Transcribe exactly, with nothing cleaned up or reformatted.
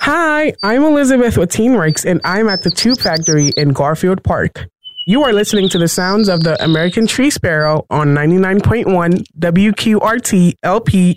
Hi, I'm Elizabeth with Teen Works, and I'm at the Tube Factory in Garfield Park. You are listening to the sounds of the American tree sparrow on ninety-nine point one W Q R T L P